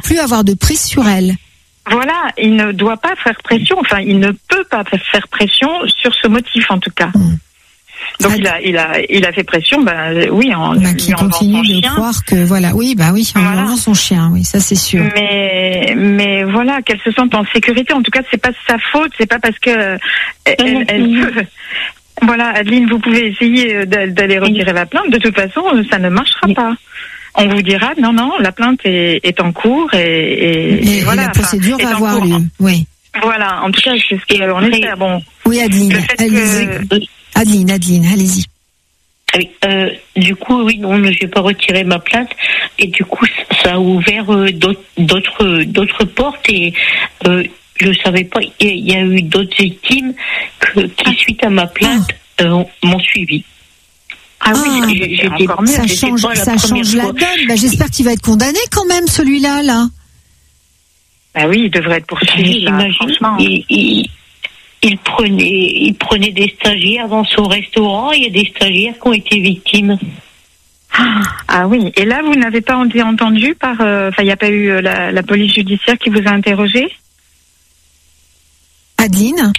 plus avoir de prise sur elle. Voilà, il ne doit pas faire pression, enfin, il ne peut pas faire pression sur ce motif, en tout cas. Donc, il a fait pression, oui, en qui continue de chien. Croire que, voilà, oui, en enlevant son chien, oui, ça c'est sûr. Mais voilà, qu'elle se sente en sécurité, en tout cas, c'est pas sa faute, c'est pas parce que elle peut. Voilà, Adeline, vous pouvez essayer d'aller retirer la plainte, de toute façon, ça ne marchera pas. On vous dira, non, la plainte est en cours et voilà. La procédure va avoir lieu, oui. Voilà, en tout cas, c'est ce qu'on espère. Bon. Oui, Adeline, Adeline, allez-y. Oui, du coup, oui, non, je vais pas retirer ma plainte et du coup, ça a ouvert d'autres portes et je savais pas, il y a eu d'autres victimes qui suite à ma plainte m'ont suivi. Ah oui, encore mieux. Ça change la donne. J'espère qu'il va être condamné quand même, celui-là, là. Ah oui, il devrait être poursuivi, là, franchement. Il prenait des stagiaires dans son restaurant. Il y a des stagiaires qui ont été victimes. Ah oui. Et là, vous n'avez pas entendu il n'y a pas eu la police judiciaire qui vous a interrogé? Adeline?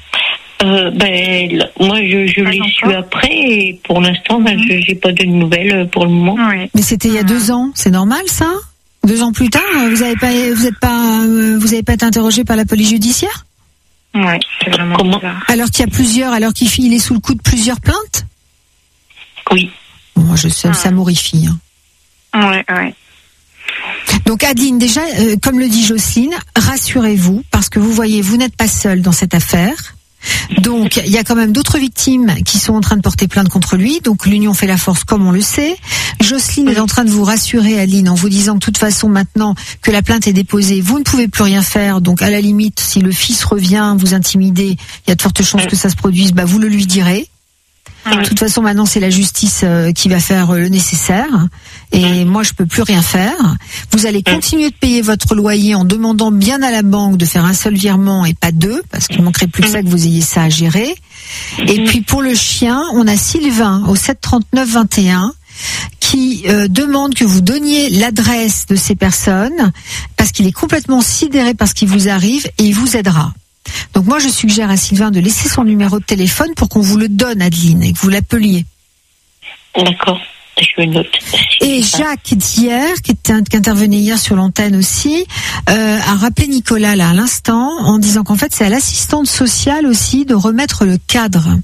Moi, je l'ai su après et pour l'instant, j'ai pas de nouvelles pour le moment. Oui. Mais c'était il y a 2 ans. C'est normal, ça? 2 ans plus tard, vous avez pas été interrogé par la police judiciaire? Ouais, c'est vraiment bizarre. Alors qu'il est sous le coup de plusieurs plaintes? Oui. Moi, ça m'horrifie. Ouais. Donc, Adeline, déjà, comme le dit Jocelyne, rassurez-vous, parce que vous voyez, vous n'êtes pas seule dans cette affaire. Donc, il y a quand même d'autres victimes qui sont en train de porter plainte contre lui. Donc, l'union fait la force, comme on le sait. Jocelyne est en train de vous rassurer, Adeline, en vous disant que de toute façon, maintenant que la plainte est déposée, vous ne pouvez plus rien faire. Donc, à la limite, si le fils revient vous intimider, il y a de fortes chances que ça se produise. Vous le lui direz. De toute façon, maintenant, c'est la justice qui va faire le nécessaire. Et moi, je peux plus rien faire. Vous allez continuer de payer votre loyer en demandant bien à la banque de faire un seul virement et pas 2, parce qu'il manquerait plus que ça que vous ayez ça à gérer. Et puis, pour le chien, on a Sylvain au 739-21 qui demande que vous donniez l'adresse de ces personnes parce qu'il est complètement sidéré par ce qui vous arrive et il vous aidera. Donc moi, je suggère à Sylvain de laisser son numéro de téléphone pour qu'on vous le donne, Adeline, et que vous l'appeliez. D'accord, je note. Et Jacques d'hier, qui intervenait hier sur l'antenne aussi, a rappelé Nicolas là à l'instant en disant qu'en fait c'est à l'assistante sociale aussi de remettre le cadre.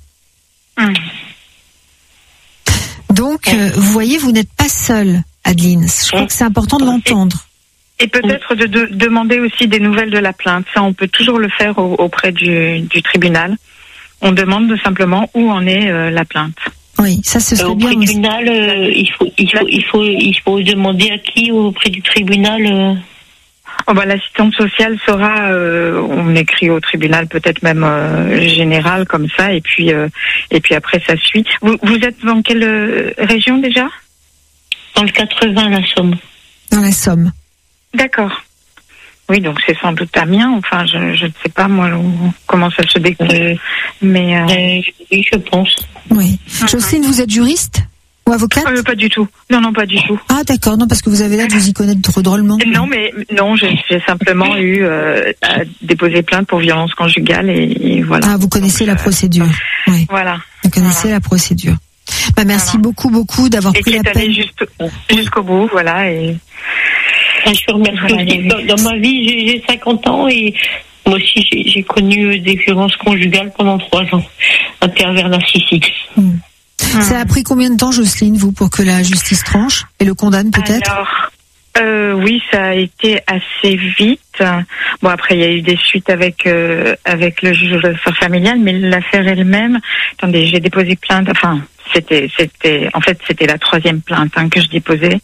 Donc, vous voyez, vous n'êtes pas seule, Adeline. Je crois que c'est important de l'entendre. Et peut-être de demander aussi des nouvelles de la plainte. Ça, on peut toujours le faire auprès du tribunal. On demande simplement où en est la plainte. Oui, ça ce serait bien. Au tribunal, il faut demander à qui auprès du tribunal. L'assistante sociale saura. On écrit au tribunal, peut-être même général comme ça, et puis après ça suit. Vous êtes dans quelle région déjà? Dans le 80, la Somme. Dans la Somme. D'accord. Oui, donc c'est sans doute Amiens. Enfin, je ne sais pas moi comment ça se découle. Mais oui, je pense. Oui. Jocelyne, vous êtes juriste ou avocate? Pas du tout. Non, pas du tout. Ah d'accord, non, parce que vous avez l'air de vous y connaître drôlement. Non, j'ai simplement eu à déposer plainte pour violence conjugale et voilà. Ah, vous connaissez la procédure. Oui. Voilà. Vous connaissez la procédure. Merci beaucoup d'avoir pris la peine. Et qui est allé jusqu'au bout, voilà. Et je vous remercie. Dans ma vie, j'ai 50 ans et moi aussi, j'ai connu des violences conjugales pendant 3 ans. Un pervers narcissique. Ça a pris combien de temps, Jocelyne, vous, pour que la justice tranche et le condamne peut-être? Alors, oui, ça a été assez vite. Bon, après, il y a eu des suites avec le juge aux affaires familiales, mais l'affaire elle-même. Attendez, j'ai déposé plainte. Enfin, c'était la 3e plainte que je déposais.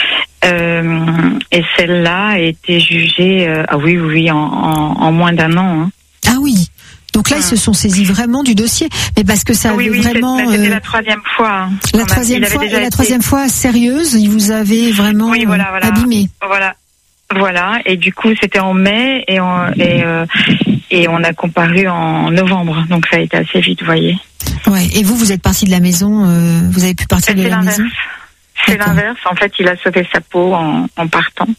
Et celle-là a été jugée. En moins d'1 an. Ah oui. Donc là, ils se sont saisis vraiment du dossier, mais parce que ça avait vraiment. C'était la 3e fois. La 3e fois sérieuse, ils vous avaient vraiment abîmé. Voilà. Et du coup, c'était en mai et on a comparu en novembre. Donc ça a été assez vite, vous voyez. Ouais. Et vous êtes parti de la maison. Vous avez pu partir de la maison. C'est l'inverse. En fait, il a sauvé sa peau en partant.